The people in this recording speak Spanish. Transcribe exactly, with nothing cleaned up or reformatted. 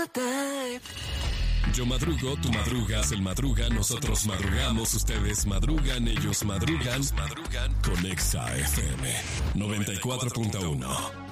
type. Yo madrugo, tú madrugas, él madruga, nosotros madrugamos, ustedes madrugan, ellos madrugan, madrugan con Exa F M noventa y cuatro punto uno.